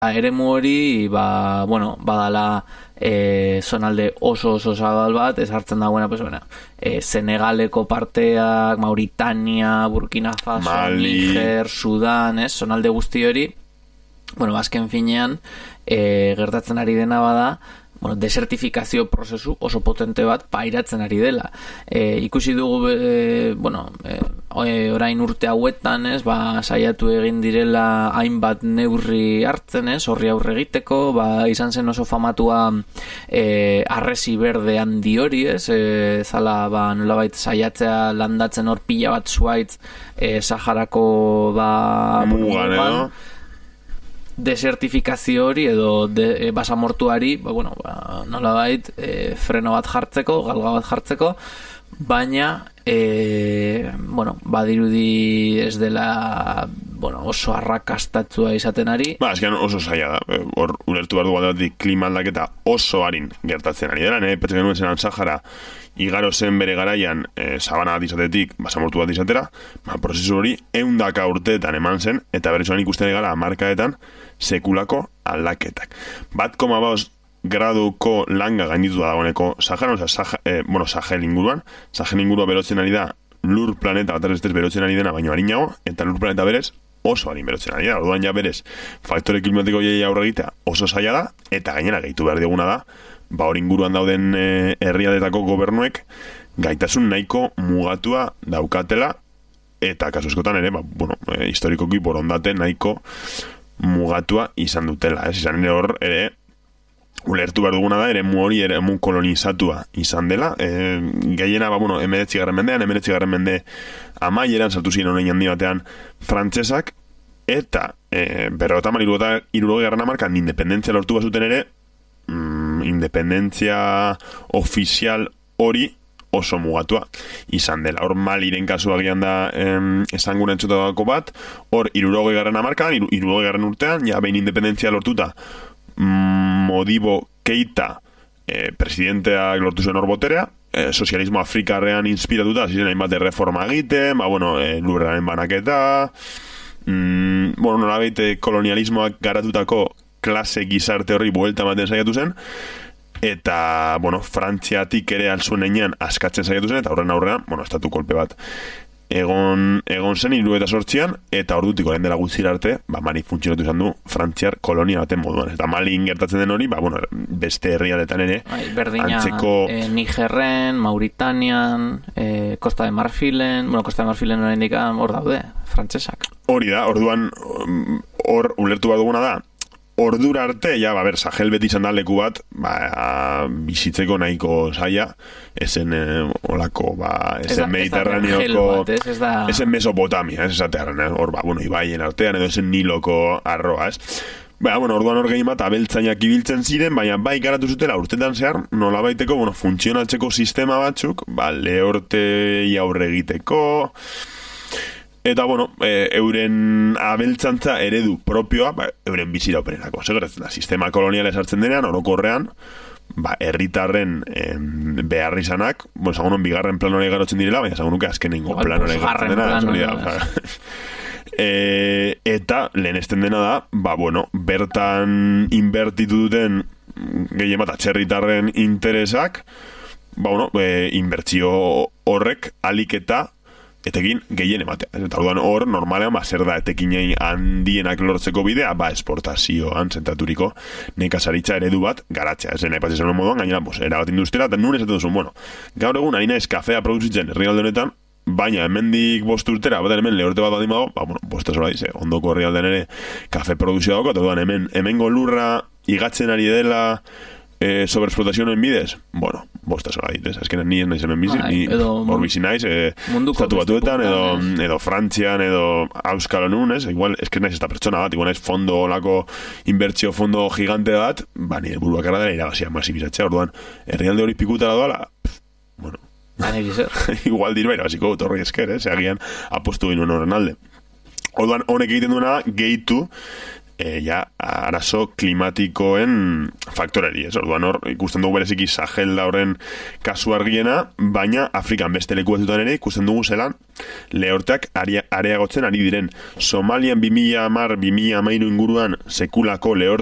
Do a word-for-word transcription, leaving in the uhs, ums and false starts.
eremu hori, ba, bueno, badala e, zonalde oso oso zabal bat, ezartzen dagoena, pues, bueno, e, Senegaleko parteak, Mauritania, Burkina Faso, Mali, Niger, Sudan, ez, zonalde guzti hori, bueno, azken finean, e, gertatzen ari dena bada, bueno, desertifikazio prozesu oso potente bat pairatzen ari dela. E, ikusi dugu, e, bueno, e, orain urte hauetan, ez, ba, saiatu egin direla hainbat neurri hartzen, ez, horri aurre egiteko, ba, izan zen oso famatua e, arresi berde handi hori, ez, e, zala, ba, nolabait saiatzea landatzen hor pila bat zuaitz e, Saharako, ba, mugan, edo? Desertifikazio hori edo de, e, basamortuari, ba, bueno, ba, nolabait e, freno bat jartzeko, galga bat jartzeko, baina e, bueno, badirudi ez dela, bueno, oso arrakastatzua izaten ari. Ba, azkean oso zaila da. Hor, ulertu behar du bat klima aldaketa oso harin gertatzen ari dela, ne? Petze genuen zenan Sahara igaro zen bere garaian e, sabana bat izatetik, basamortu bat izatera, ba, prozesu hori eundaka urteetan eman zen, eta berretsuan ikusten gara hamarkaetan sekulako aldaketak. Bat koma bauz graduko langa gainditu da dagoeneko Sahara, oza, Sah eh, bueno, Sahel inguruan, Sahel ingurua berotzen ari da lur planeta bat ez berotzen ari dena baino harinago, eta lur planeta berez oso harin berotzen ari da, orduan ja berez faktore klimatiko jai aurre egitea oso zaila da, eta gainera gehitu behar diguna da, ba hori inguruan dauden e, herrialdetako gobernuek gaitasun nahiko mugatua daukatela, eta kasu askotan ere, ba, bueno, e, historikoki borondate nahiko mugatua izan dutela, ez izan ere hor ere ulertu behar duguna da, ere mu hori ere mu kolonizatua izan dela, e, gehiena, ba, bueno, emeretzi garren mendean, emeretzi garren mende amaieran sartu ziren honein handi batean frantsesak, eta e, berrota man irurogei garren amarkan independentzia lortu bazuten ere, mm, independentzia ofizial hori oso mugatua izan dela. Hor Maliren kasua gian da em, esanguren txotako bat, hor irurogei garren amarkan, iru, irurogei garren urtean, ja behin independentzia lortuta, Modibo Keita eh, presidenteak lortu zuen hor boterea, eh, sozialismo afrikarrean inspiratuta, ziren hainbat reforma egiten, ba, bueno, eh, lurraren banaketa, mm, bueno, nolabait eh, kolonialismoak garatutako klase gizarte horri buelta ematen saiatu zen, eta, bueno, Frantziatik ere alzuen einean askatzen saiatu zen, eta horren aurrean, bueno, estatu kolpe bat egon, egon zen hiru eta sortzian, eta ordutik orain dela gutxira arte, ba, Mali funtzionatu izan du Frantziar kolonia baten moduan. Eta Malin gertatzen den hori, ba, bueno, beste herrialdetan ere, Ai, berdina, antzeko... eh, Nigerren, Mauritanian, eh, Costa de Marfilen, bueno, Costa de Marfilen orain dikan hor daude, frantsesak. Hori da, orduan, hor ulertu bat duguna da, ordura arte, ja, ba, ber, Sahel beti izan da leku bat, ba, bizitzeko nahiko zaila, esen eh, olako, ba, esen Mediterraneoko, esen Mesopotamia, ez esatearen, hor, ba, bueno, ibaien artean, edo esen Niloko arroa, ez? Ba, bueno, orduan hor gehi bat, abeltzainak ibiltzen ziren, baina bai garatu zutela urtetan zehar, nola baiteko, bueno, funtzionatzeko sistema batzuk, ba, lehortei aurre egiteko... Eta, bueno, e, euren abeltzantza eredu propioa, ba, euren bizira openerako. Segeratzen da, sistema koloniala esartzen denean, orokorrean, ba, herritarren em, behar izanak, bueno, zagonon bigarren planore garotzen direla, baina zagonuke azkenengo planore garotzen dena. E, eta, lehenesten dena da, ba, bueno, bertan inbertitu duten gehien bat atxerritarren interesak, ba, bueno, e, inbertzio horrek alik eta etekin gehien ematea. Eta orduan hor, normalean, ba, zer da etekinei handienak lortzeko bidea, ba, esportazioan zentraturiko nekazaritza eredu bat garatzea. Ez nahi patzen zen moduan, gainera, pues, erabat industria, eta nun esaten duzun, bueno, gaur egun harina ez kafea produzitzen herrialde honetan, baina hemendik bost urtera, bat hemen lehorte bat badin badago, ba, bueno, bosta zola dize, ondoko herrialdean ere kafe produzioa dauka, eta orduan hemen, hemengo lurra igatzen ari dela, Eh, sobreexplotasioen bidez, bueno, bosta sola ditez, azkenan ni ez naiz hemen bizi, ni hor bizi naiz, eh, estatu batuetan, edo, edo Frantzian, edo Euskal Honun, ez, igual, ez que naiz esta pertsona bat, igual naiz fondo olako inbertsio fondo gigante bat, ba, nire buruak erra dela iragazia masibizatzea, orduan, herrialde hori pikutara doala, bueno, igual dirba irabaziko torroi esker, eh, segian apostu ginen horren alde. Orduan, honek egiten duena, gehitu, e, ja, arazo klimatikoen faktoreri, ez? Orduan hor, ikusten dugu bereziki Sahel da horren kasu argiena, baina Afrikan beste leku batzuetan ere ikusten dugu zelan lehorteak areagotzen ari diren. Somalian bi mila hamar bi mila hamairu inguruan sekulako lehor